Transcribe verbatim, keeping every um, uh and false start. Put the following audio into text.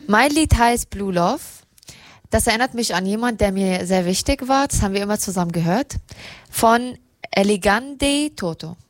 Mein Lied heißt Blue Love. Das erinnert mich an jemanden, der mir sehr wichtig war. Das haben wir immer zusammen gehört. Von Elegante Toto.